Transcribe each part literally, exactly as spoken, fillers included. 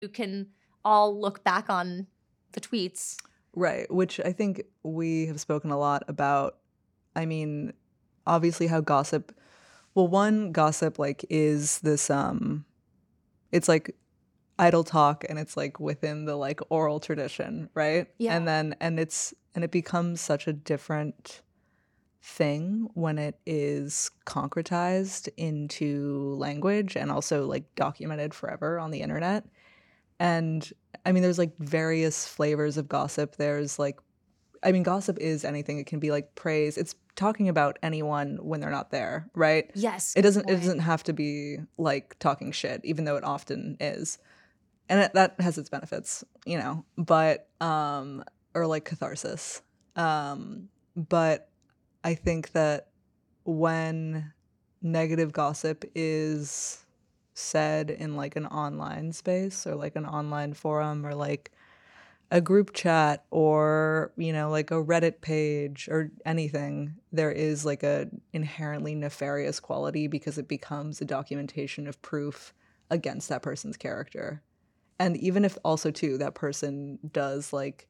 you can all look back on the tweets. Right, which I think we have spoken a lot about. I mean, obviously how gossip, well, one, gossip like is this um it's like idle talk, and it's like within the like oral tradition, right? Yeah. And then and it's and it becomes such a different thing when it is concretized into language and also like documented forever on the internet. And I mean, there's like various flavors of gossip. There's like, I mean, gossip is anything. It can be like praise. It's talking about anyone when they're not there, right? Yes. It doesn't. It point. doesn't have to be like talking shit, even though it often is, and it, that has its benefits, you know. But um, or like catharsis. Um, but I think that when negative gossip is said in like an online space or like an online forum or like a group chat or, you know, like a Reddit page or anything, there is like a inherently nefarious quality because it becomes a documentation of proof against that person's character. And even if also too that person does like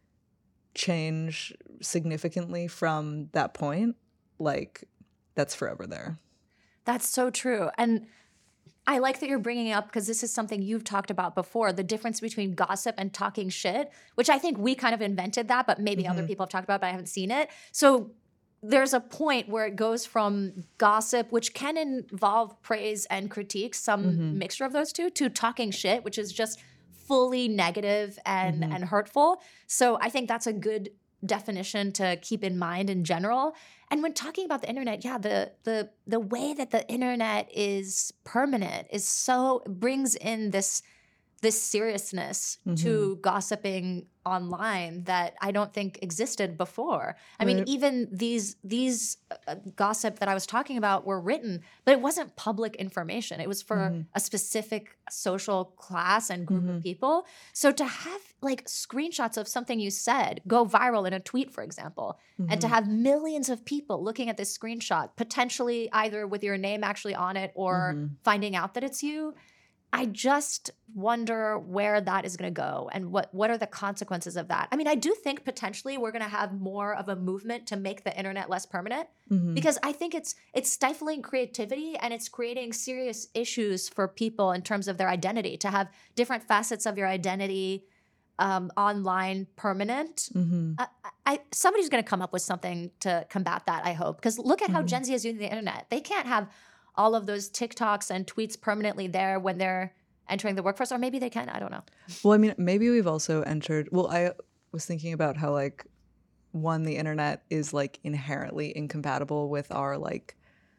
change significantly from that point, like that's forever there. That's so true. And I like that you're bringing it up because this is something you've talked about before, the difference between gossip and talking shit, which I think we kind of invented that, but maybe mm-hmm. other people have talked about it, but I haven't seen it. So there's a point where it goes from gossip, which can involve praise and critique, some mm-hmm. mixture of those two, to talking shit, which is just fully negative and, mm-hmm. and hurtful. So I think that's a good definition to keep in mind in general. And when talking about the internet, yeah, the the the way that the internet is permanent is so brings in this this seriousness mm-hmm. to gossiping online that I don't think existed before. I right. mean, even these these uh, gossip that I was talking about were written, but it wasn't public information. It was for mm-hmm. a specific social class and group mm-hmm. of people. So to have like screenshots of something you said go viral in a tweet, for example, mm-hmm. and to have millions of people looking at this screenshot, potentially either with your name actually on it or mm-hmm. finding out that it's you, I just wonder where that is going to go and what, what are the consequences of that. I mean, I do think potentially we're going to have more of a movement to make the internet less permanent mm-hmm. because I think it's it's stifling creativity and it's creating serious issues for people in terms of their identity, to have different facets of your identity um, online permanent. Mm-hmm. I, I, somebody's going to come up with something to combat that, I hope. Because look at how mm-hmm. Gen Z is using the internet. They can't have all of those TikToks and tweets permanently there when they're entering the workforce, or maybe they can, I don't know. Well, I mean, maybe we've also entered, well, I was thinking about how like, one, the internet is like inherently incompatible with our like,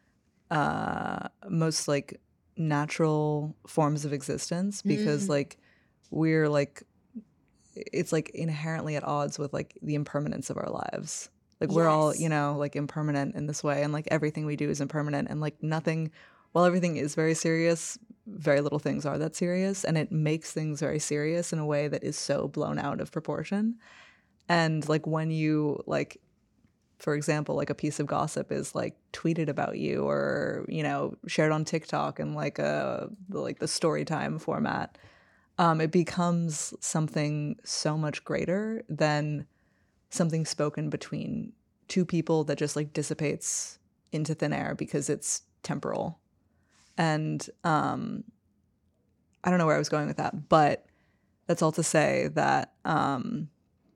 uh, most like natural forms of existence because mm. like we're like, it's like inherently at odds with like the impermanence of our lives. Like we're yes. all, you know, like impermanent in this way, and like everything we do is impermanent, and like nothing, while everything is very serious, very little things are that serious, and it makes things very serious in a way that is so blown out of proportion. And like when you like, for example, like a piece of gossip is like tweeted about you or, you know, shared on TikTok in like a like the story time format, um, it becomes something so much greater than something spoken between two people that just like dissipates into thin air because it's temporal. And um, I don't know where I was going with that, but that's all to say that um,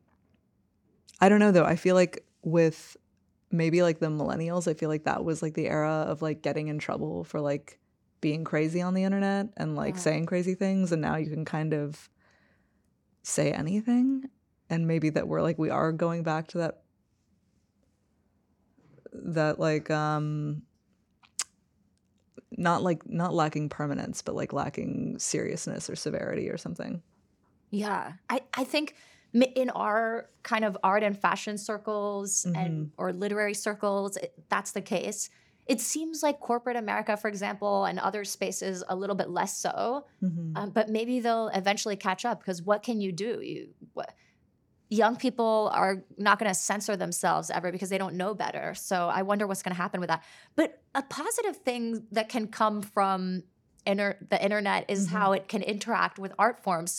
I don't know though. I feel like with maybe like the millennials, I feel like that was like the era of like getting in trouble for like being crazy on the internet and like yeah. saying crazy things. And now you can kind of say anything. And maybe that we're like, we are going back to that, that like, um, not like, not lacking permanence, but like lacking seriousness or severity or something. Yeah. I, I think in our kind of art and fashion circles mm-hmm. and or literary circles, it, that's the case. It seems like corporate America, for example, and other spaces a little bit less so, mm-hmm. um, but maybe they'll eventually catch up because what can you do? You what, Young people are not going to censor themselves ever because they don't know better. So I wonder what's going to happen with that. But a positive thing that can come from inter- the internet is Mm-hmm. how it can interact with art forms